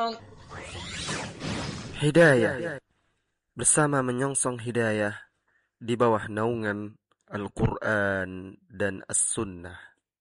Hidayah, bersama menyongsong hidayah di bawah naungan Al-Quran dan As-Sunnah.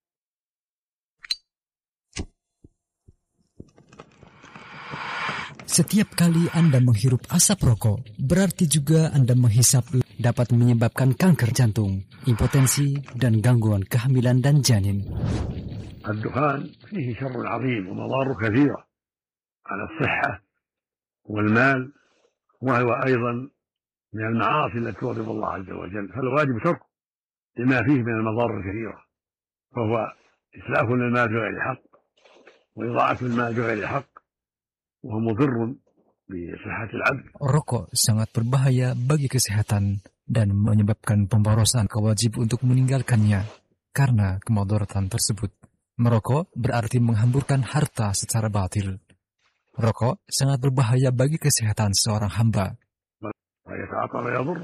Setiap kali Anda menghirup asap rokok, berarti juga Anda menghisap dapat menyebabkan kanker jantung, impotensi, dan gangguan kehamilan dan janin. الدخان فيه شر عظيم ومضار كثيرة على الصحة والمال، وهو أيضا من المعاصي التي تغضب الله عز وجل، فالواجب تركه لما فيه من المضار الكثيرة، فهو إسلاف للمال بغير حق وإضاعة المال بغير حق، وهو مضر بصحة العبد. Rokok sangat berbahaya bagi kesehatan dan menyebabkan pemborosan. Wajib untuk meninggalkannya karena kemudaratan tersebut. Merokok berarti menghamburkan harta secara batil. Rokok sangat berbahaya bagi kesehatan seorang hamba. ويتعاطى ما يضره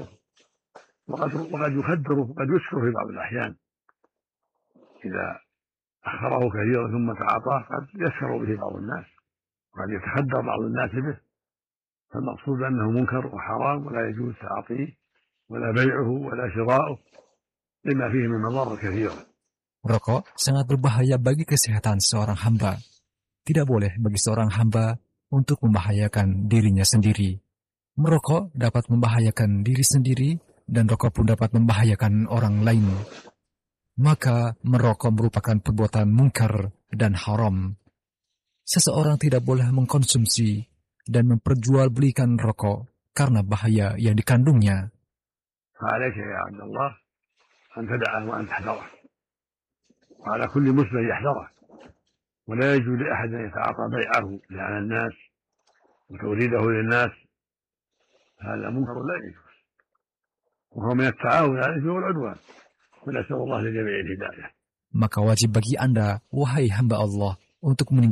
وقد يخدر وقد يسكر في بعض الأحيان إذا أخره كثيرا ثم تعاطاه قد يسكر به بعض الناس وقد يتخدر بعض الناس به، فالمقصود أنه منكر وحرام ولا يجوز تعاطيه ولا بيعه ولا شراؤه لما فيه من مضار كثيرة. Rokok sangat berbahaya bagi kesehatan seorang hamba. Tidak boleh bagi seorang hamba untuk membahayakan dirinya sendiri. Merokok dapat membahayakan diri sendiri dan rokok pun dapat membahayakan orang lain. Maka merokok merupakan perbuatan mungkar dan haram. Seseorang tidak boleh mengkonsumsi dan memperjualbelikan rokok karena bahaya yang dikandungnya. فعليك يا عبد الله أن تدعه وأن تحذره، وعلى كل مسلم يحذره، ولا يجوز لأحد أن يتعاطى بيعه على الناس وتوريده للناس، هذا منكر لا يجوز، وهو من التعاون على الإثم والعدوان، ونسأل الله لجميع الهداية. Maka wajib bagi Anda, wahai hamba Allah, untuk meninggalkan